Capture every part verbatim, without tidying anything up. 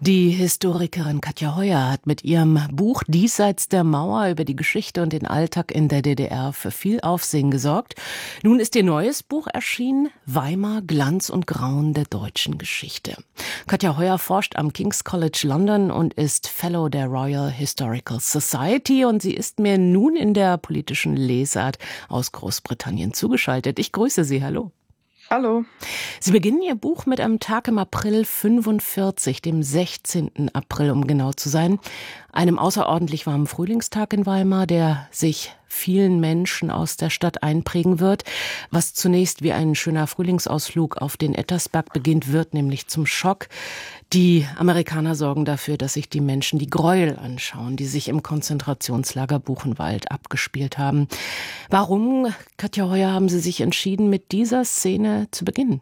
Die Historikerin Katja Heuer hat mit ihrem Buch Diesseits der Mauer über die Geschichte und den Alltag in der D D R für viel Aufsehen gesorgt. Nun ist ihr neues Buch erschienen, Weimar, Glanz und Grauen der deutschen Geschichte. Katja Heuer forscht am King's College London und ist Fellow der Royal Historical Society, und sie ist mir nun in der politischen Lesart aus Großbritannien zugeschaltet. Ich grüße Sie, hallo. Hallo. Sie beginnen Ihr Buch mit einem Tag im April fünfundvierzig, dem sechzehnten April, um genau zu sein. Einem außerordentlich warmen Frühlingstag in Weimar, der sich vielen Menschen aus der Stadt einprägen wird. Was zunächst wie ein schöner Frühlingsausflug auf den Ettersberg beginnt, wird nämlich zum Schock. Die Amerikaner sorgen dafür, dass sich die Menschen die Gräuel anschauen, die sich im Konzentrationslager Buchenwald abgespielt haben. Warum, Katja Heuer, haben Sie sich entschieden, mit dieser Szene zu beginnen?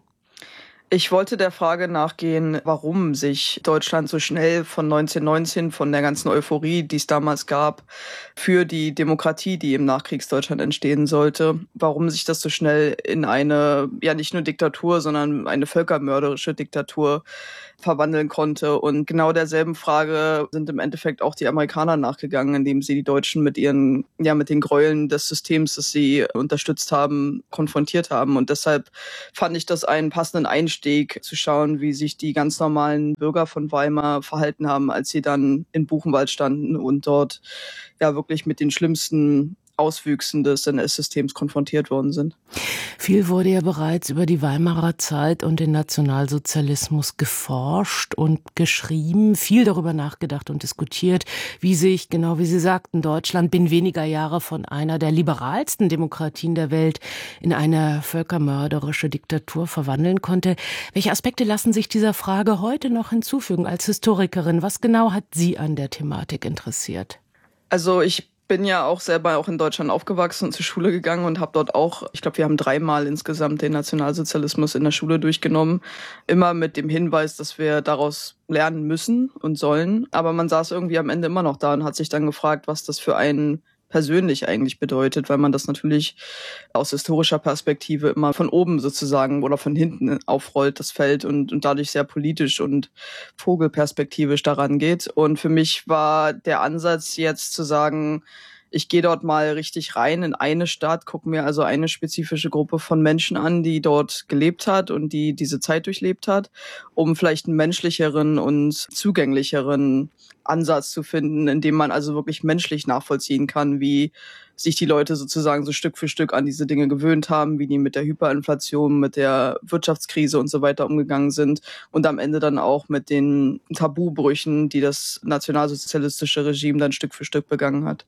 Ich wollte der Frage nachgehen, warum sich Deutschland so schnell von neunzehnhundertneunzehn, von der ganzen Euphorie, die es damals gab, für die Demokratie, die im Nachkriegsdeutschland entstehen sollte, warum sich das so schnell in eine, ja nicht nur Diktatur, sondern eine völkermörderische Diktatur verwandeln konnte. Und genau derselben Frage sind im Endeffekt auch die Amerikaner nachgegangen, indem sie die Deutschen mit ihren, ja, mit den Gräueln des Systems, das sie unterstützt haben, konfrontiert haben. Und deshalb fand ich das einen passenden Einstieg, zu schauen, wie sich die ganz normalen Bürger von Weimar verhalten haben, als sie dann in Buchenwald standen und dort ja wirklich mit den schlimmsten Auswüchsen des N S-Systems konfrontiert worden sind. Viel wurde ja bereits über die Weimarer Zeit und den Nationalsozialismus geforscht und geschrieben, viel darüber nachgedacht und diskutiert, wie sich, genau wie Sie sagten, Deutschland binnen weniger Jahre von einer der liberalsten Demokratien der Welt in eine völkermörderische Diktatur verwandeln konnte. Welche Aspekte lassen sich dieser Frage heute noch hinzufügen als Historikerin? Was genau hat Sie an der Thematik interessiert? Also ich bin ja auch selber auch in Deutschland aufgewachsen und zur Schule gegangen und habe dort auch, ich glaube, wir haben dreimal insgesamt den Nationalsozialismus in der Schule durchgenommen. Immer mit dem Hinweis, dass wir daraus lernen müssen und sollen. Aber man saß irgendwie am Ende immer noch da und hat sich dann gefragt, was das für einen persönlich eigentlich bedeutet, weil man das natürlich aus historischer Perspektive immer von oben sozusagen oder von hinten aufrollt, das Feld, und, und dadurch sehr politisch und vogelperspektivisch daran geht. Und für mich war der Ansatz jetzt zu sagen, ich gehe dort mal richtig rein in eine Stadt, gucke mir also eine spezifische Gruppe von Menschen an, die dort gelebt hat und die diese Zeit durchlebt hat, um vielleicht einen menschlicheren und zugänglicheren Ansatz zu finden, in dem man also wirklich menschlich nachvollziehen kann, wie sich die Leute sozusagen so Stück für Stück an diese Dinge gewöhnt haben, wie die mit der Hyperinflation, mit der Wirtschaftskrise und so weiter umgegangen sind und am Ende dann auch mit den Tabubrüchen, die das nationalsozialistische Regime dann Stück für Stück begangen hat.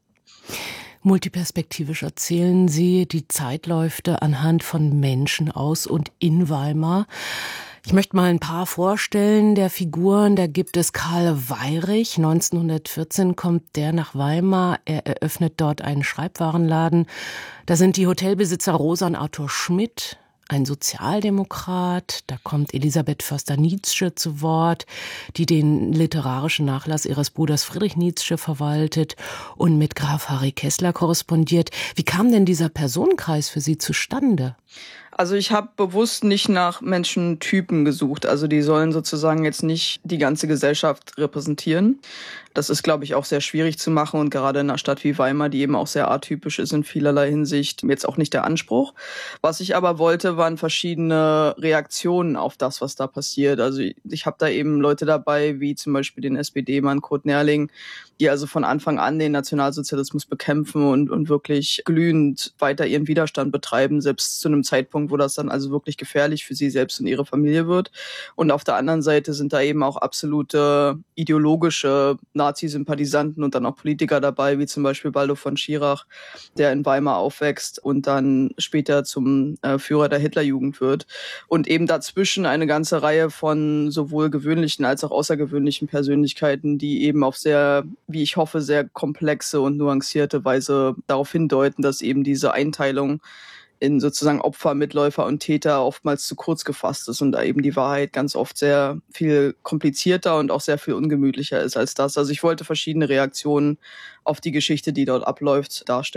Multiperspektivisch erzählen Sie die Zeitläufe anhand von Menschen aus und in Weimar. Ich möchte mal ein paar vorstellen der Figuren. Da gibt es Karl Weyrich. neunzehnhundertvierzehn kommt der nach Weimar. Er eröffnet dort einen Schreibwarenladen. Da sind die Hotelbesitzer Rosa und Arthur Schmidt, ein Sozialdemokrat. Da kommt Elisabeth Förster-Nietzsche zu Wort, die den literarischen Nachlass ihres Bruders Friedrich Nietzsche verwaltet und mit Graf Harry Kessler korrespondiert. Wie kam denn dieser Personenkreis für Sie zustande? Also ich habe bewusst nicht nach Menschentypen gesucht. Also die sollen sozusagen jetzt nicht die ganze Gesellschaft repräsentieren. Das ist, glaube ich, auch sehr schwierig zu machen, und gerade in einer Stadt wie Weimar, die eben auch sehr atypisch ist in vielerlei Hinsicht, jetzt auch nicht der Anspruch. Was ich aber wollte, waren verschiedene Reaktionen auf das, was da passiert. Also ich, ich habe da eben Leute dabei, wie zum Beispiel den S P D-Mann Kurt Nerling, die also von Anfang an den Nationalsozialismus bekämpfen und, und wirklich glühend weiter ihren Widerstand betreiben, selbst zu einem Zeitpunkt, wo das dann also wirklich gefährlich für sie selbst und ihre Familie wird. Und auf der anderen Seite sind da eben auch absolute ideologische Nazi-Sympathisanten und dann auch Politiker dabei, wie zum Beispiel Baldo von Schirach, der in Weimar aufwächst und dann später zum äh, Führer der Hitlerjugend wird. Und eben dazwischen eine ganze Reihe von sowohl gewöhnlichen als auch außergewöhnlichen Persönlichkeiten, die eben auf sehr, wie ich hoffe, sehr komplexe und nuancierte Weise darauf hindeuten, dass eben diese Einteilung in sozusagen Opfer, Mitläufer und Täter oftmals zu kurz gefasst ist und da eben die Wahrheit ganz oft sehr viel komplizierter und auch sehr viel ungemütlicher ist als das. Also ich wollte verschiedene Reaktionen auf die Geschichte, die dort abläuft, darstellen.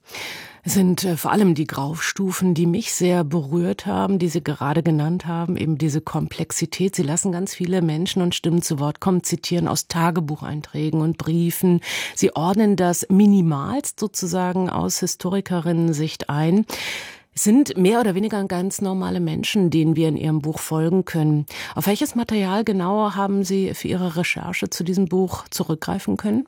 Es sind äh, vor allem die Graustufen, die mich sehr berührt haben, die Sie gerade genannt haben, eben diese Komplexität. Sie lassen ganz viele Menschen und Stimmen zu Wort kommen, zitieren aus Tagebucheinträgen und Briefen. Sie ordnen das minimalst sozusagen aus Historikerinnen-Sicht ein. Es sind mehr oder weniger ganz normale Menschen, denen wir in Ihrem Buch folgen können. Auf welches Material genau haben Sie für Ihre Recherche zu diesem Buch zurückgreifen können?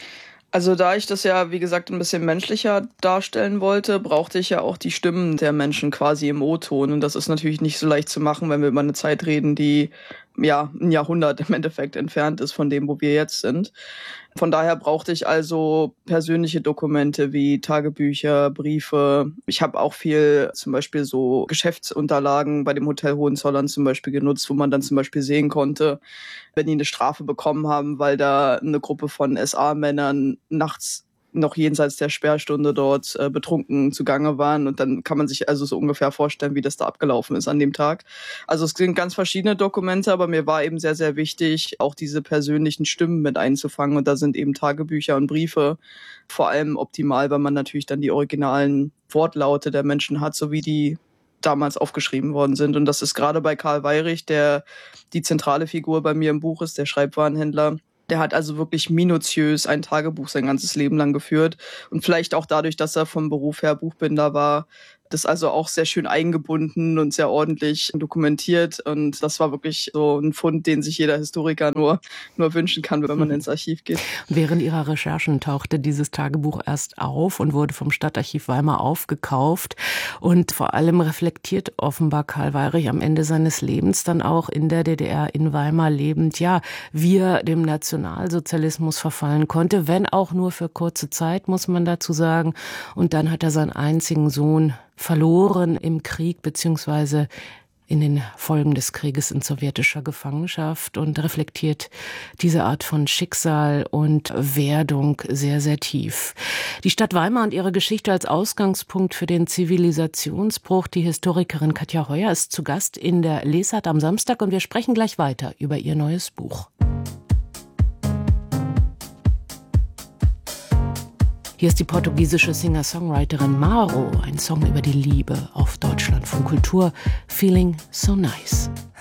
Also da ich das ja, wie gesagt, ein bisschen menschlicher darstellen wollte, brauchte ich ja auch die Stimmen der Menschen quasi im O-Ton. Und das ist natürlich nicht so leicht zu machen, wenn wir über eine Zeit reden, die ja ein Jahrhundert im Endeffekt entfernt ist von dem, wo wir jetzt sind. Von daher brauchte ich also persönliche Dokumente wie Tagebücher, Briefe. Ich habe auch viel zum Beispiel so Geschäftsunterlagen bei dem Hotel Hohenzollern zum Beispiel genutzt, wo man dann zum Beispiel sehen konnte, wenn die eine Strafe bekommen haben, weil da eine Gruppe von S A-Männern nachts noch jenseits der Sperrstunde dort äh, betrunken zugange waren. Und dann kann man sich also so ungefähr vorstellen, wie das da abgelaufen ist an dem Tag. Also es sind ganz verschiedene Dokumente, aber mir war eben sehr, sehr wichtig, auch diese persönlichen Stimmen mit einzufangen. Und da sind eben Tagebücher und Briefe vor allem optimal, weil man natürlich dann die originalen Wortlaute der Menschen hat, so wie die damals aufgeschrieben worden sind. Und das ist gerade bei Karl Weyrich, der die zentrale Figur bei mir im Buch ist, der Schreibwarenhändler. Der hat also wirklich minutiös ein Tagebuch sein ganzes Leben lang geführt. Und vielleicht auch dadurch, dass er vom Beruf her Buchbinder war, das also auch sehr schön eingebunden und sehr ordentlich dokumentiert. Und das war wirklich so ein Fund, den sich jeder Historiker nur, nur wünschen kann, wenn man ins Archiv geht. Während Ihrer Recherchen tauchte dieses Tagebuch erst auf und wurde vom Stadtarchiv Weimar aufgekauft. Und vor allem reflektiert offenbar Karl Weyrich am Ende seines Lebens dann auch in der D D R in Weimar lebend, ja, wie er dem Nationalsozialismus verfallen konnte, wenn auch nur für kurze Zeit, muss man dazu sagen. Und dann hat er seinen einzigen Sohn verloren im Krieg beziehungsweise in den Folgen des Krieges in sowjetischer Gefangenschaft und reflektiert diese Art von Schicksal und Werdung sehr, sehr tief. Die Stadt Weimar und ihre Geschichte als Ausgangspunkt für den Zivilisationsbruch. Die Historikerin Katja Heuer ist zu Gast in der Lesart am Samstag und wir sprechen gleich weiter über ihr neues Buch. Hier ist die portugiesische Singer-Songwriterin Maro, ein Song über die Liebe auf Deutschlandfunk Kultur, Feeling So Nice.